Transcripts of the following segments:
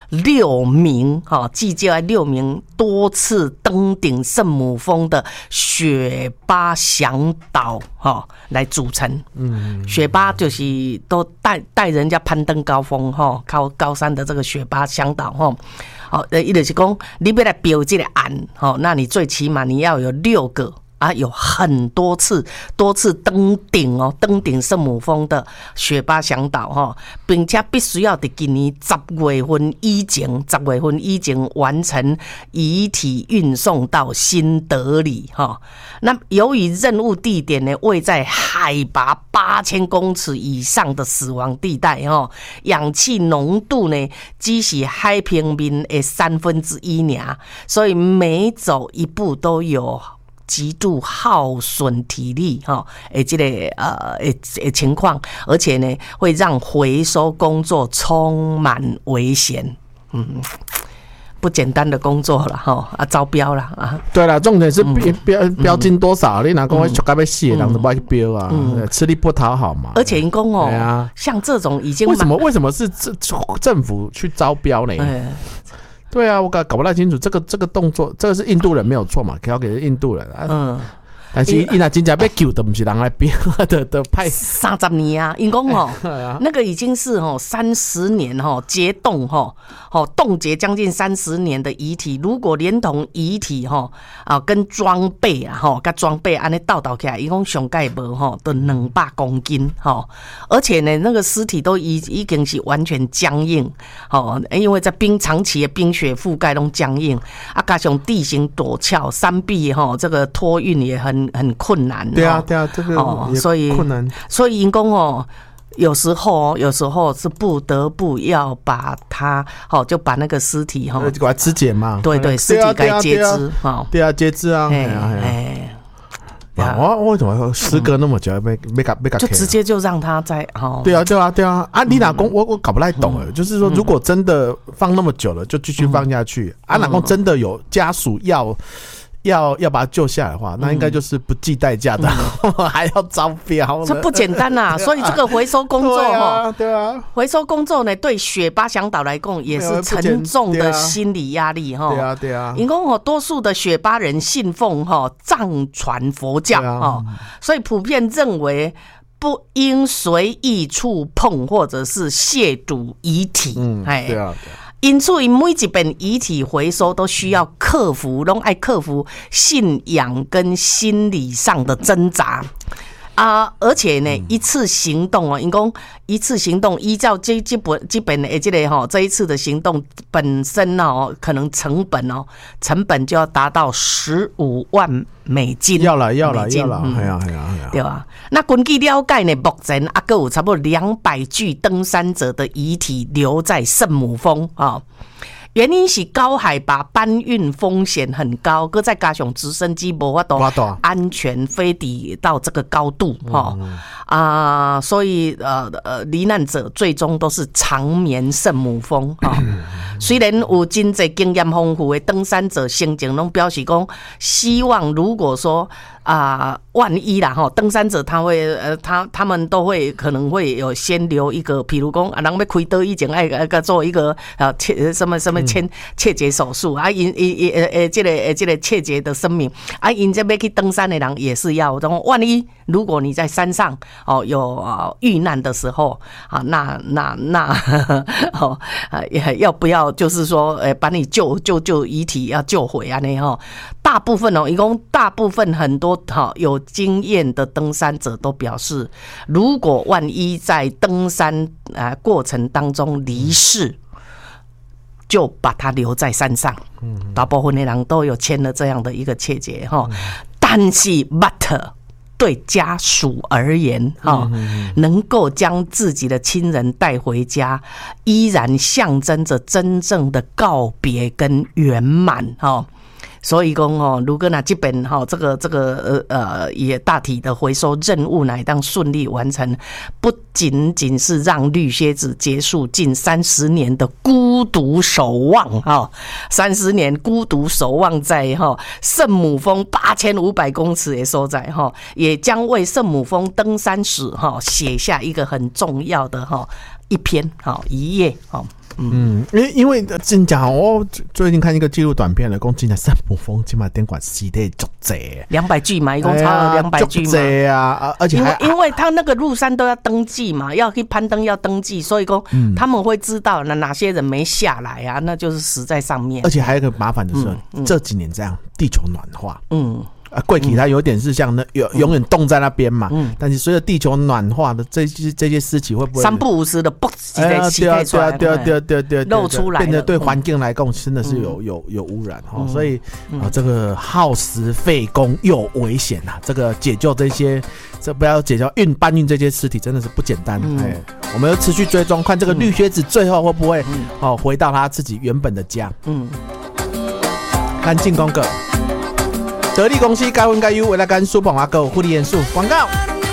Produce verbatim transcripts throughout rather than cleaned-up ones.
六名哈，计就六名多次登顶圣母峰的雪巴向导哈来组成。嗯，雪巴就是都带带人家攀登高峰哈，靠高山的这个雪巴向导哈。好，呃，意思是讲你要来标这个案，好，那你最起码你要有六个。啊，有很多次多次登顶哦，登顶圣母峰的雪巴向导哈，并且必须要在今年十月份以前，十月份以前完成遗体运送到新德里哈。那由于任务地点呢位在海拔八千公尺以上的死亡地带哈，氧气浓度呢只是海平面的三分之一呢，所以每走一步都有极度耗损体力哈，诶，这个呃诶诶情况，而且呢，会让回收工作充满危险，嗯，不简单的工作了哈啊，招标了啊。 对了，重点是标标标金多少？你哪讲会出该被死的人都不爱标啊，吃力不讨好嘛。 而且因公哦，啊、像这种已经为什么为什么是政政府去招标呢？对啊，我搞搞不太清楚这个这个动作，这个是印度人没有错嘛，交给印度人啊。嗯，但是伊那真正被救的不是人来编的的派。 三十年啊，因讲哦，那个已经是哦三十年哦结冻哈，哦冻结将近三十年的遗体，如果连同遗体哈啊跟装备啊哈跟装备安尼倒倒起来，一共上盖无哈都两百公斤哈，而且呢那个尸体都已已经是完全僵硬哦，因为在冰长期的冰雪覆盖都僵硬，啊加上地形陡峭，山壁哈这个托运也很。很困难， 对啊，对啊，这个也困难， 所以因公哦，有时候有时候是不得不要把它哦，就把那个尸体哈， 给它肢解嘛， 对对，尸体该截肢哈， 对啊，截肢啊，哎哎。我我为什么时隔那么久没没搞没搞？ 就直接就让他在哦。 对啊对啊对啊啊！你哪公我我搞不太懂了，就是说如果真的放那么久了，就继续放下去。啊，哪公真的有家属要。要要把它救下来的话，那应该就是不计代价的，嗯、还要招标， 这不简单呐、啊。所以这个回收工作哈， 对啊， 回收工作呢，对雪巴向导来讲也是沉重的心理压力哈。 对啊，对啊。 因为多数的雪巴人信奉哈藏传佛教哈，所以普遍认为不应随意触碰或者是亵渎遗体。 嗯， 哎， 对啊。 因此，每一本遗体回收都需要克服，都爱克服信仰跟心理上的挣扎啊！而且呢，一次行动哦，因讲一次行动，依照这这本这本诶这个哈，这一次的行动本身哦，可能成本哦，成本就要达到十五万美金。 要了，要了，要了，哎呀，哎呀，哎呀， 对吧？那根据了解呢，目前啊，还有差不多两百具登山者的遗体留在圣母峰啊。原因是高海拔搬运风险很高，搁再加上直升机无法度安全飞抵到这个高度哈、嗯、啊，所以呃呃罹难者最终都是长眠圣母峰哈。虽然有真侪经验丰富的登山者心情拢表示讲，希望如果说啊、呃、万一啦哈，登山者他会呃他他们都会可能会有先留一个，比如讲啊，人要开刀以前爱爱做一个呃切什么什么切切结手术啊，因因因呃呃这个呃这个切结的声明啊，因这边去登山的人也是要，然后万一如果你在山上哦有呃遇难的时候啊，那那那哦啊要不要就是说呃把你救救救遗体要救回啊那哈，大部分哦，一共大部分很多哈有经验的登山者都表示，如果万一在登山啊过程当中离世，就把它留在山上。大部分的人都有签了这样的一个切结哈，但是 but 对家属而言哈，能够将自己的亲人带回家，依然象征着真正的告别跟圆满哈。所以讲哦，如果那这本哈这个这个呃呃也大体的回收任务乃当顺利完成，不仅仅是让绿靴子结束近三十年的孤独守望哈，三十年孤独守望在哈圣母峰八千五百公尺的所在哈，也将为圣母峰登山史哈写下一个很重要的哈一篇哈一页哈。 嗯，因为因为真讲，我最近看一个纪录短片了，讲真的圣母峰金马电管系列足济， 两百 G 嘛，一共超了两百 G 嘛， 对啊，而且还因为因为他那个入山都要登记嘛，要去攀登要登记，所以说他们会知道那哪些人没下来啊，那就是死在上面。 而且还有一个麻烦的是，嗯嗯、这几年这样，地球暖化，嗯。啊，贵体它有点是像那永永远冻在那边嘛，嗯，但是随着地球暖化的这些这些尸体会不会三不五时的嘣直接起来出来， 对啊对啊对啊对啊露出来， 变得对环境来讲真的是有有有污染哈，所以啊这个耗时费工又危险啊，这个解救这些这不要解救运搬运这些尸体真的是不简单，哎，我们要持续追踪，看这个绿靴子最后会不会哦回到他自己原本的家，嗯，看进攻个。得力公司该分该优，为了跟苏鹏阿哥护理元素广告。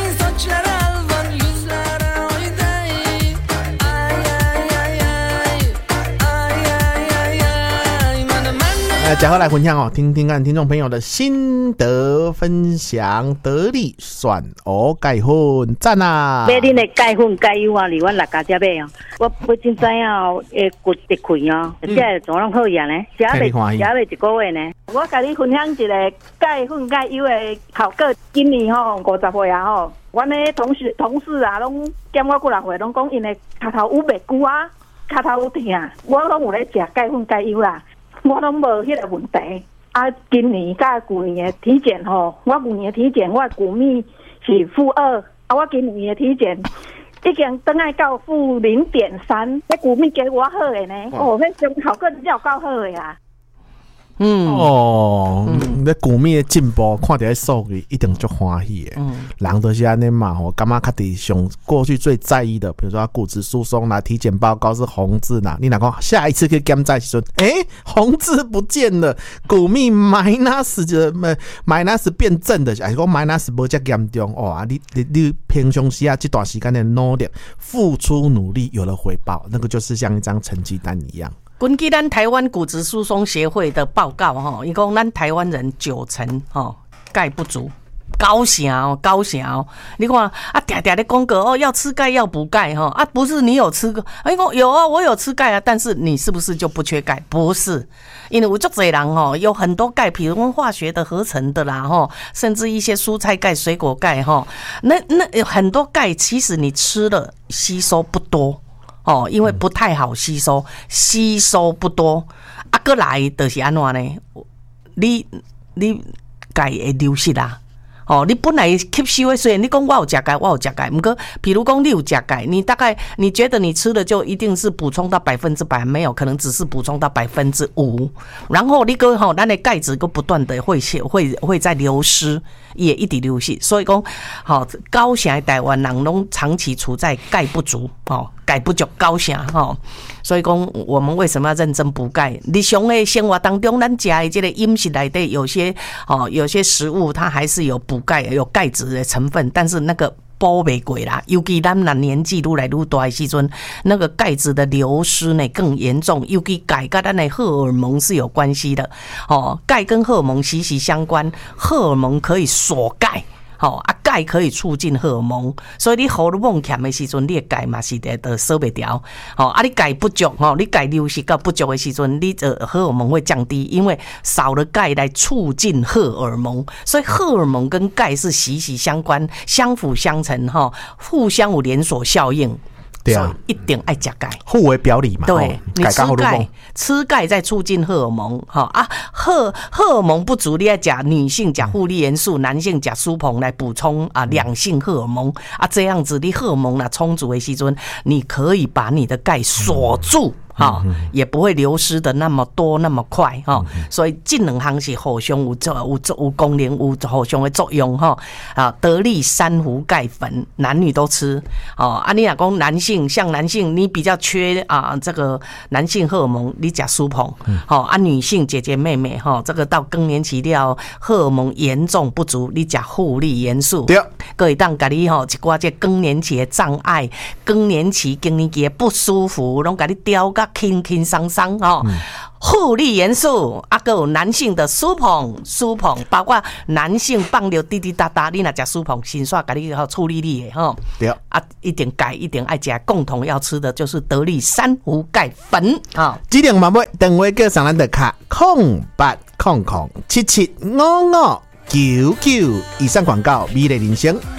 来，讲回来分享哦，听听看听众朋友的心得分享。得力选蚵钙粉赞啊！ 买恁的钙粉钙油啊，离阮六家只买哦。我不真知影哦，会骨得亏哦，即个怎样好样呢？食袂食袂一个月呢？我甲你分享一个钙粉钙油的效果。今年吼五十岁啊吼，阮的同事同事啊，拢减我几若岁，拢讲因的脚头有袂久啊，脚头有疼，我拢有咧食钙粉钙油啦。我拢无迄个问题啊！今年甲旧年的体检吼，我旧年的体检我骨密是负二啊，我今年的体检已经登来到负零点三，迄骨密给我好的呢，哦，迄种效果真有够好的啊！ 嗯哦，你的骨密的进步，看到数据一定足欢喜的。嗯，人都是安尼嘛，吼，感觉较伫上过去最在意的，比如说骨质疏松啦，体检报告是红字啦，你哪讲下一次去检查时阵，哎、欸，红字不见了，骨密 minus 就 minus 变正的，还是讲 minus 无遮严重哦啊？你你你平常时啊这段时间的努力、付出努力有了回报，那个就是像一张成绩单一样。 根据咱台湾骨质疏松协会的报告哈，伊讲咱台湾人九成哈钙不足，高雄哦高雄哦，你看啊，嗲嗲的公哥哦要吃钙要补钙哈啊，不是你有吃过？哎，讲有啊，我有吃钙啊，但是你是不是就不缺钙？不是，因为有足侪人哈有很多钙，比如说化学的合成的啦哈，甚至一些蔬菜钙、水果钙哈，那那有很多钙，其实你吃了吸收不多。哦，因为不太好吸收，吸收不多，啊，过来就是安怎呢？你你钙会流失啦。哦，你本来吸收的，虽然你讲我有吃钙，我有吃钙，不过，比如讲你有吃钙，你大概你觉得你吃的就一定是补充到百分之百，没有，可能只是补充到百分之五，然后你个吼，咱的钙质个不断的会会会在流失，也一直流失，所以讲，好、哦，高雄的台湾人拢长期处在钙不足，哦。钙不足高雄吼，所以讲我们为什么要认真补钙？日常的生活当中，咱食的这个饮食内底有些哦，有些食物它还是有补钙、有钙质的成分，但是那个补不过啦。尤其咱那年纪愈来愈大的时阵，那个钙质的流失呢更严重。尤其钙跟咱的荷尔蒙是有关系的哦，钙跟荷尔蒙息息相关，荷尔蒙可以锁钙。好、哦、啊，钙可以促进荷尔蒙，所以你荷尔蒙欠的时阵，你的钙嘛是得得收不掉。好、哦、啊，你钙不足吼、哦，你钙流失到不足的时阵，你的荷尔蒙会降低，因为少了钙来促进荷尔蒙，所以荷尔蒙跟钙是息息相关、相辅相成哈、哦，互相有连锁效应。对啊，一定爱吃钙， 互为表里嘛。 对， 哦、 你吃钙，吃钙在促进荷尔蒙，哈啊，荷荷尔蒙不足，你要吃女性吃护理元素，男性吃苏硼来补充啊两性荷尔蒙啊，这样子你荷尔蒙啦充足的时阵，你可以把你的钙锁住。哈、哦，也不会流失的那么多那么快哈、哦，所以这两项是互相有有有有功能有互相的作用哈、哦。啊，得力珊瑚钙粉，男女都吃哦。啊，你若讲男性，像男性你比较缺啊这个男性荷尔蒙，你吃苏硼。好、哦、啊，女性姐姐妹妹哈、哦，这个到更年期了，荷尔蒙严重不足，你吃护理元素。对，可以当家你吼一寡这更年期的障碍，更年期更年期的不舒服，拢家你调个。轻轻松松哦， 护理元素，啊，还有男性的苏捧、苏捧，包括男性放尿滴滴答答，你若食苏捧，先煞给你好处理你的吼。 对啊，一点钙，一点爱加，共同要吃的就是得力珊瑚钙粉啊。 指定码尾电话叫上咱的卡空八空空七七五五九九。以上广告，美丽人生